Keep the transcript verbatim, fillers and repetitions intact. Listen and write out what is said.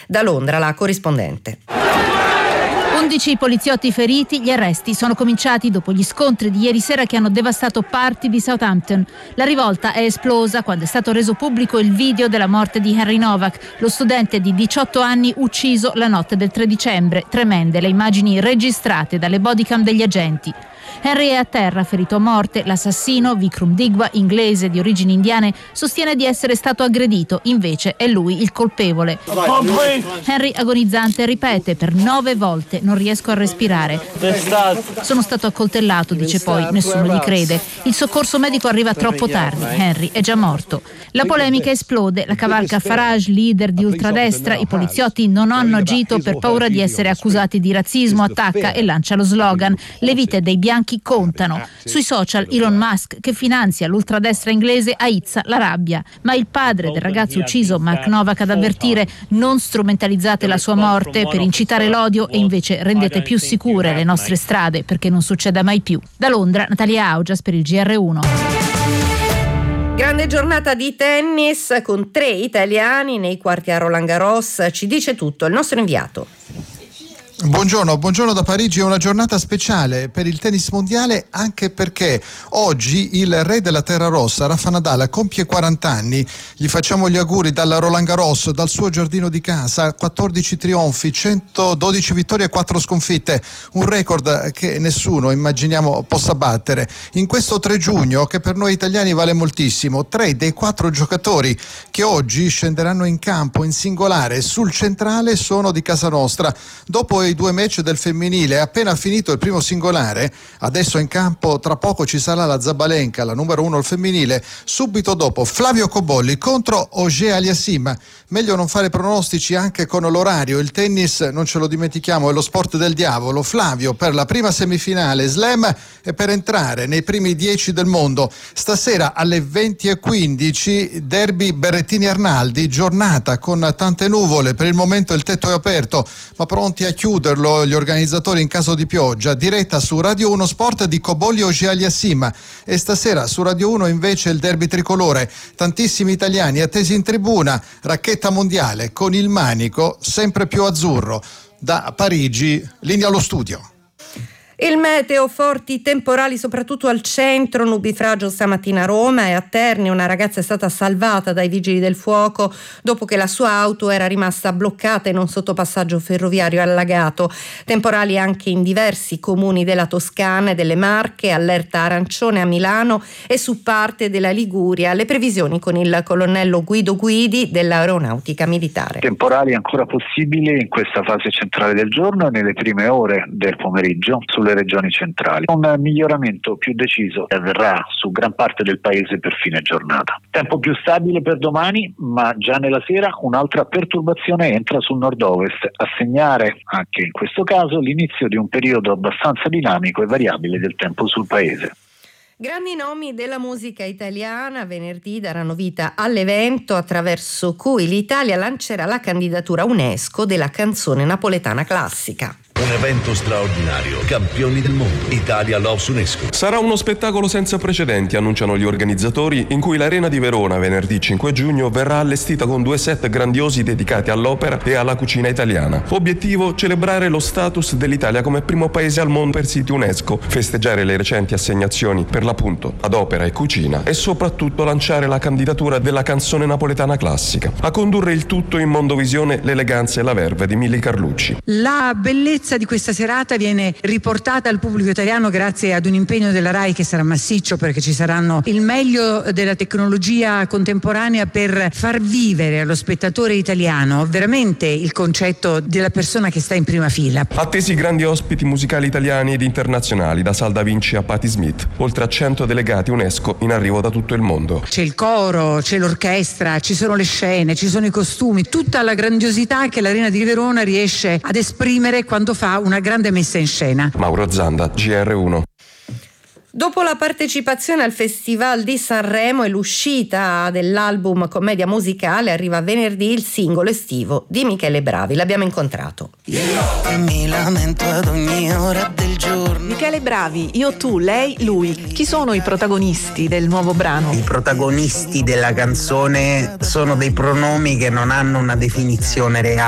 Da Londra la corrispondente. undici poliziotti feriti, gli arresti sono cominciati dopo gli scontri di ieri sera che hanno devastato parti di Southampton. La rivolta è esplosa quando è stato reso pubblico il video della morte di Henry Novak, lo studente di diciotto anni ucciso la notte del tre dicembre. Tremende le immagini registrate dalle bodycam degli agenti. Henry è a terra, ferito a morte. L'assassino, Vikram Digwa, inglese di origini indiane, sostiene di essere stato aggredito, invece è lui il colpevole. Henry, agonizzante, ripete per nove volte: non riesco a respirare. Sono stato accoltellato, dice poi, nessuno gli crede. Il soccorso medico arriva troppo tardi, Henry è già morto. La polemica esplode, la cavalca Farage, leader di ultradestra. I poliziotti non hanno agito per paura di essere accusati di razzismo, attacca e lancia lo slogan: le vite dei bianchi contano. Sui social Elon Musk, che finanzia l'ultradestra inglese, aizza la rabbia, ma il padre del ragazzo ucciso, Mark Novak, ad avvertire: non strumentalizzate la sua morte per incitare l'odio e invece rendete più sicure le nostre strade perché non succeda mai più. Da Londra, Natalia Augias per il G R uno. Grande giornata di tennis con tre italiani nei quarti a Roland Garros. Ci dice tutto il nostro inviato. Buongiorno, buongiorno da Parigi. È una giornata speciale per il tennis mondiale, anche perché oggi il re della terra rossa, Rafa Nadal, compie quaranta anni. Gli facciamo gli auguri dalla Roland Garros, dal suo giardino di casa. quattordici trionfi, centododici vittorie e quattro sconfitte, un record che nessuno, immaginiamo, possa battere. In questo tre giugno, che per noi italiani vale moltissimo, tre dei quattro giocatori che oggi scenderanno in campo in singolare sul centrale sono di casa nostra. Dopo i due match del femminile, è appena finito il primo singolare, adesso in campo tra poco ci sarà la Zabalenka, la numero uno al femminile, subito dopo Flavio Cobolli contro Auger Aliassime. Meglio non fare pronostici anche con l'orario, il tennis, non ce lo dimentichiamo, è lo sport del diavolo. Flavio per la prima semifinale slam e per entrare nei primi dieci del mondo. Stasera alle venti e quindici derby Berrettini-Arnaldi, giornata con tante nuvole, per il momento il tetto è aperto, ma pronti a chiuderlo gli organizzatori in caso di pioggia. Diretta su Radio uno Sport di Cobolli Auger Aliassime, e stasera su Radio uno invece il derby tricolore. Tantissimi italiani attesi in tribuna, racchetta mondiale con il manico sempre più azzurro. Da Parigi, linea allo studio. Il meteo, forti temporali soprattutto al centro, nubifragio stamattina a Roma e a Terni. Una ragazza è stata salvata dai vigili del fuoco dopo che la sua auto era rimasta bloccata in un sottopassaggio ferroviario allagato. Temporali anche in diversi comuni della Toscana e delle Marche, allerta arancione a Milano e su parte della Liguria. Le previsioni con il colonnello Guido Guidi dell'Aeronautica Militare. Temporali ancora possibili in questa fase centrale del giorno e nelle prime ore del pomeriggio sulle regioni centrali. Un miglioramento più deciso avverrà su gran parte del paese per fine giornata. Tempo più stabile per domani, ma già nella sera un'altra perturbazione entra sul nord-ovest, a segnare anche in questo caso l'inizio di un periodo abbastanza dinamico e variabile del tempo sul paese. Grandi nomi della musica italiana venerdì daranno vita all'evento attraverso cui l'Italia lancerà la candidatura UNESCO della canzone napoletana classica. Un evento straordinario, campioni del mondo, Italia Loves UNESCO. Sarà uno spettacolo senza precedenti, annunciano gli organizzatori, in cui l'Arena di Verona venerdì cinque giugno verrà allestita con due set grandiosi dedicati all'opera e alla cucina italiana. Obiettivo: celebrare lo status dell'Italia come primo paese al mondo per siti UNESCO, festeggiare le recenti assegnazioni per l'appunto ad opera e cucina e soprattutto lanciare la candidatura della canzone napoletana classica. A condurre il tutto in Mondovisione l'eleganza e la verve di Mili Carlucci. La bellezza di questa serata viene riportata al pubblico italiano grazie ad un impegno della RAI che sarà massiccio, perché ci saranno il meglio della tecnologia contemporanea per far vivere allo spettatore italiano veramente il concetto della persona che sta in prima fila. Attesi grandi ospiti musicali italiani ed internazionali, da Salda Vinci a Patti Smith, oltre a cento delegati UNESCO in arrivo da tutto il mondo. C'è il coro, c'è l'orchestra, ci sono le scene, ci sono i costumi, tutta la grandiosità che l'Arena di Verona riesce ad esprimere quando fa una grande messa in scena. Mauro Zanda, G R uno. Dopo la partecipazione al Festival di Sanremo e l'uscita dell'album commedia musicale, arriva venerdì il singolo estivo di Michele Bravi. L'abbiamo incontrato. Io mi lamento ad ogni ora del giorno. Michele Bravi, io, tu, lei, lui. Chi sono i protagonisti del nuovo brano? I protagonisti della canzone sono dei pronomi che non hanno una definizione reale.